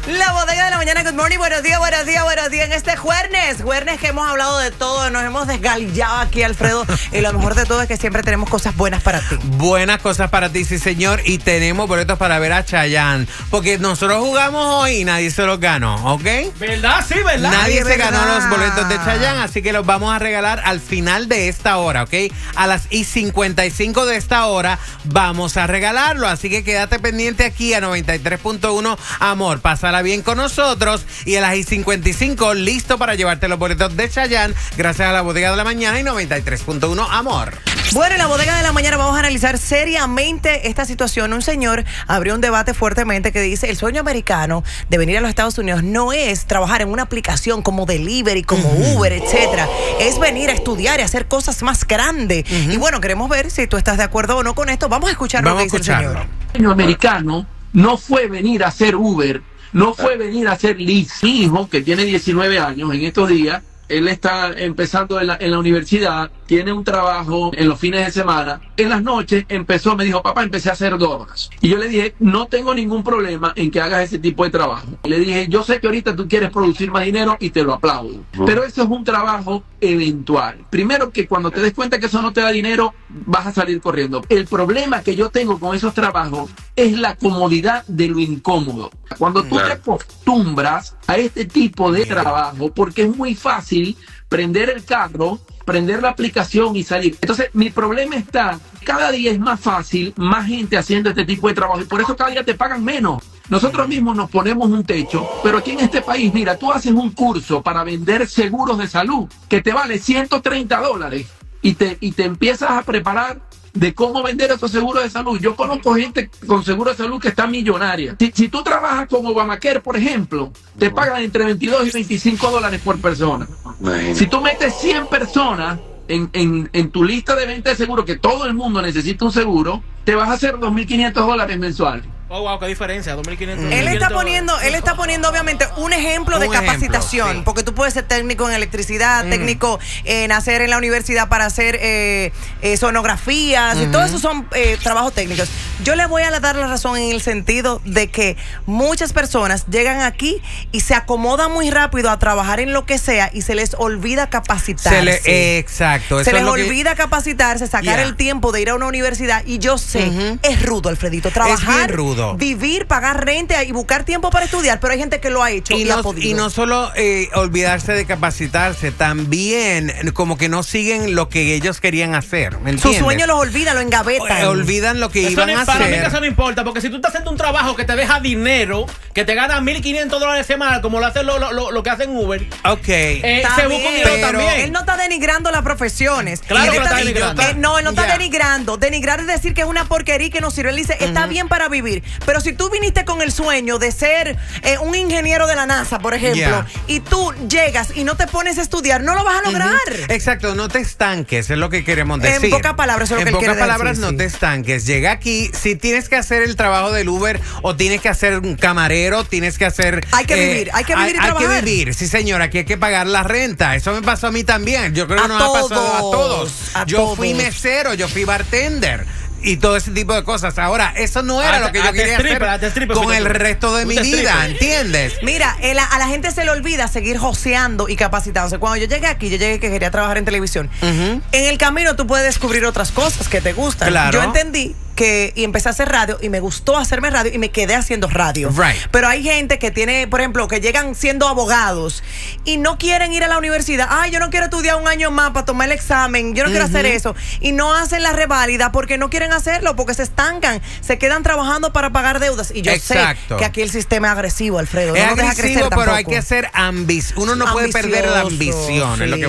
La bodega de la mañana, good morning, buenos días, buenos días, buenos días. En este jueves que hemos hablado de todo, nos hemos desgalillado aquí, Alfredo. Y lo mejor de todo es que siempre tenemos cosas buenas para ti. Buenas cosas para ti, sí, señor. Y tenemos boletos para ver a Chayanne. Porque nosotros jugamos hoy y nadie se los ganó, ¿ok? ¿Verdad? Sí, ¿verdad? Nadie se ¿verdad? ganó los boletos de Chayanne, así que los vamos a regalar al final de esta hora, ¿ok? A las 55 de esta hora vamos a regalarlo. Así que quédate pendiente aquí a 93.1 Amor. Pásala bien con nosotros y a las 55 listo para llevarte los boletos de Chayanne gracias a la bodega de la mañana y 93.1 Amor. Bueno, en la bodega de la mañana vamos a analizar seriamente esta situación. Un señor abrió un debate fuertemente que dice el sueño americano de venir a los Estados Unidos no es trabajar en una aplicación como Delivery, como Uber, etcétera. Es venir a estudiar y hacer cosas más grandes. Y bueno, queremos ver si tú estás de acuerdo o no con esto. Vamos a escuchar lo que dice el señor. El sueño americano no fue venir a hacer Uber, no fue venir a hacer Lyft. Mi hijo, que tiene 19 años en estos días, él está empezando en la universidad, tiene un trabajo en los fines de semana. En las noches me dijo, papá, empecé a hacer donas. Y yo le dije, no tengo ningún problema en que hagas ese tipo de trabajo. Le dije, yo sé que ahorita tú quieres producir más dinero y te lo aplaudo. Pero eso es un trabajo eventual. Primero, que cuando te des cuenta que eso no te da dinero, vas a salir corriendo. El problema que yo tengo con esos trabajos es la comodidad de lo incómodo. Cuando tú te acostumbras a este tipo de trabajo, porque es muy fácil prender el carro, prender la aplicación y salir. Entonces, mi problema está, cada día es más fácil, más gente haciendo este tipo de trabajo y por eso cada día te pagan menos. Nosotros mismos nos ponemos un techo, pero aquí en este país, mira, tú haces un curso para vender seguros de salud que te vale $130 y te empiezas a preparar de cómo vender esos seguros de salud. Yo conozco gente con seguros de salud que está millonaria. Si tú trabajas con Obamacare, por ejemplo, te pagan entre $22 y $25 por persona. Si tú metes 100 personas en tu lista de venta de seguros, que todo el mundo necesita un seguro, te vas a hacer $2.500 mensuales. Oh, wow, qué diferencia, 2.500. Él está poniendo obviamente un ejemplo de capacitación, sí. porque tú puedes ser técnico en electricidad, técnico en hacer en la universidad para hacer sonografías, y todo eso son trabajos técnicos. Yo le voy a dar la razón en el sentido de que muchas personas llegan aquí y se acomodan muy rápido a trabajar en lo que sea y se les olvida capacitarse. Exacto. Se les olvida capacitarse, sacar el tiempo de ir a una universidad, y yo sé, es rudo, Alfredito, trabajar. Es bien rudo. Vivir, pagar renta y buscar tiempo para estudiar, pero hay gente que lo ha hecho y ha podido. Y no solo olvidarse de capacitarse, también como que no siguen lo que ellos querían hacer, ¿me entiendes? Sus sueños los olvidan, lo engavetan. Olvidan lo que iban a Para mí hacer. que eso no importa, porque si tú estás haciendo un trabajo que te deja dinero, que te gana $1.500 semanal, como lo hacen lo que hacen Uber, Ok. se busca un dinero también. Él no está denigrando las profesiones. Claro que lo está denigrando. No, él no está denigrando. Denigrar es decir que es una porquería que no sirve. Él dice, está bien para vivir, pero si tú viniste con el sueño de ser un ingeniero de la NASA, por ejemplo, y tú llegas y no te pones a estudiar, no lo vas a lograr. Exacto, no te estanques, es lo que queremos decir. En pocas palabras, eso es lo que él quiere decir. En pocas palabras, no te estanques. Llega aquí, si tienes que hacer el trabajo del Uber o tienes que hacer un camarero, tienes que hacer... Hay que vivir y trabajar. Hay que vivir, sí señora, aquí hay que pagar la renta. Eso me pasó a mí también. Yo creo que nos ha pasado a todos. Yo fui mesero, yo fui bartender y todo ese tipo de cosas. Ahora, eso no era lo que yo quería hacer con el resto de mi vida, ¿entiendes? Mira, a la gente se le olvida seguir joseando y capacitándose. Cuando yo llegué aquí, que quería trabajar en televisión. En el camino tú puedes descubrir otras cosas que te gustan. Claro. Yo entendí y empecé a hacer radio y me gustó hacerme radio y me quedé haciendo radio. Right. Pero hay gente que tiene, por ejemplo, que llegan siendo abogados y no quieren ir a la universidad. Ay, yo no quiero estudiar un año más para tomar el examen, yo no quiero hacer eso. Y no hacen la reválida porque no quieren hacerlo, porque se estancan, se quedan trabajando para pagar deudas. Y yo sé que aquí el sistema es agresivo, Alfredo. Es no nos deja agresivo, crecer pero tampoco. hay que ser ambicioso. Uno no puede perder la ambición. Es lo que